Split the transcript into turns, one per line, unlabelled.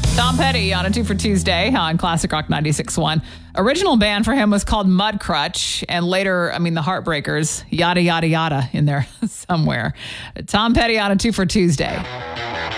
Tom Petty on a 2 for Tuesday on Classic Rock 96.1. Original band for him was called Mudcrutch, and later, the Heartbreakers, yada, yada, yada in there somewhere. Tom Petty on a 2 for Tuesday.